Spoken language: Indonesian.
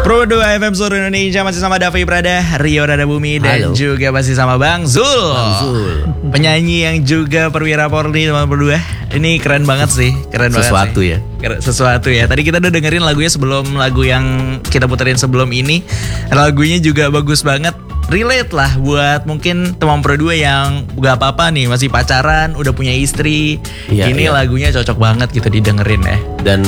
Pro 2 FM seluruh Indonesia masih sama Davi Prada, Rio Rada Bumi, dan juga masih sama Bang Zul. Penyanyi yang juga perwira Polri teman berdua. Ini keren banget sih, keren Sesuatu banget sih. Sesuatu ya. Tadi kita udah dengerin lagunya sebelum lagu yang kita puterin sebelum ini. Lagunya juga bagus banget. Relate lah buat mungkin teman Pro 2 yang gak apa-apa nih, masih pacaran, udah punya istri. Ini lagunya cocok banget gitu didengerin ya. Dan